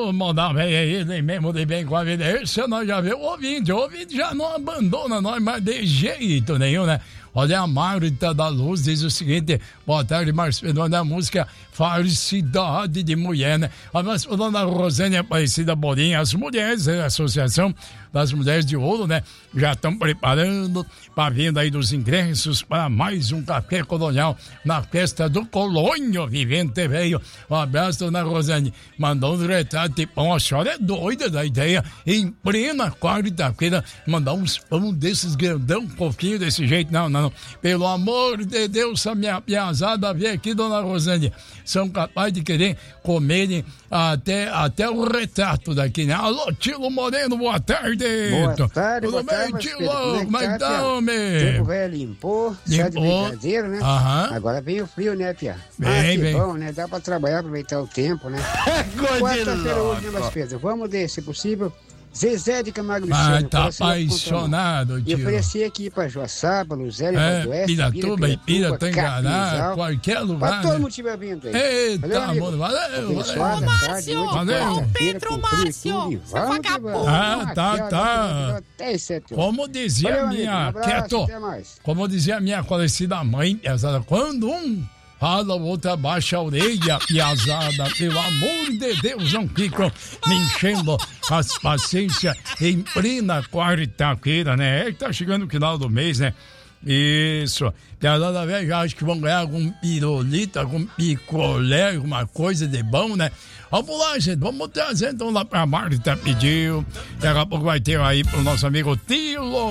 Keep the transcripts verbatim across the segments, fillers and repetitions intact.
o modal velho aí, nem mesmo de bem com a vida. Esse nós já vê o ouvinte, o ouvinte já não abandona nós, mas de jeito nenhum, né? Olha, a Marta da Luz diz o seguinte: boa tarde, Marcelo, da música Felicidade de Mulher, né? A nossa dona Rosânia Aparecida Bolinha, as mulheres, a Associação das Mulheres de Ouro, né? Já estão preparando para a venda aí dos ingressos para mais um café colonial na festa do Colônio Vivente Velho. Um abraço, dona Rosânia. Mandou um retrato, tipo, a senhora é doida da ideia, em plena quarta-feira, mandar uns pão desses grandão, fofinho desse jeito. Não, não, não. Pelo amor de Deus, a minha piazada vem aqui, dona Rosânia. São capazes de querer comerem até, até o retrato daqui, né? Alô, Tilo Moreno, boa tarde. Boa tarde, Tudo boa bem, tarde, Tilo? Como é que tá, O homem? tempo velho limpou, só de brincadeira, né? Aham. Agora veio o frio, né, Pia? Bem, ah, que bem. bom, né? Dá pra trabalhar, aproveitar o tempo, né? Quarta-feira hoje, né, mas Pedro? Vamos de, se possível, Zezé de Camargo Ah, Luciano. tá apaixonado, E tio. ofereci aqui pra Joaçaba, Luzélia, É, Valdoeste, Piratuba, Ipira, Tangará, qualquer lugar, pra todo né? mundo estiver vindo aí. Eita, amigo? amor, valeu, Abençoada valeu. tarde, hoje, Valeu. quarta-feira, Pedro com frio e Márcio, tudo, e seu vamos que vagabundo. vamos. Ah, tá, Aquela tá. que até às sete horas. Como dizia Valeu, a minha, amigo, um abraço, quieto, até mais. como dizia a minha falecida mãe, pesada, quando um fala, o outro abaixa a orelha, piazada, pelo amor de Deus, não ficam me enchendo as paciências em plena quarta-feira, né? É que tá chegando o final do mês, né? Isso. Piazada velha, já acho que vão ganhar algum pirulito, algum picolé, alguma coisa de bom, né? Vamos lá, gente, vamos trazer então lá pra Marta, pediu. Daqui a pouco vai ter aí pro nosso amigo Tilo.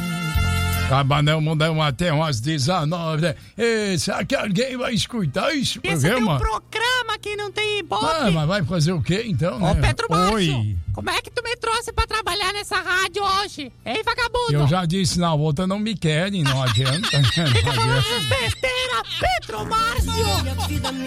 Cabanel Mundão até umas dezenove, né? E, será que alguém vai escutar esse Esse é programa? um programa que não tem ibope. Ah, mas vai fazer o quê então, né? Ô, Pedro Márcio, Oi. como é que tu me trouxe pra trabalhar nessa rádio hoje? Hein, vagabundo? Eu já disse, na outra não me querem, não adianta. Não Fica falando adianta. essas besteiras, Pedro Márcio.